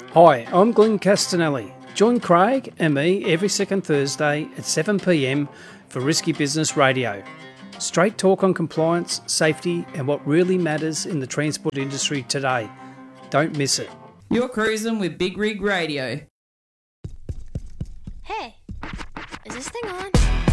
Hi, I'm Glenn Castanelli. Join Craig and me every second Thursday at 7 p.m. for Risky Business Radio. Straight talk on compliance, safety, and what really matters in the transport industry today. Don't miss it. You're cruising with Big Rig Radio. Hey, is this thing on?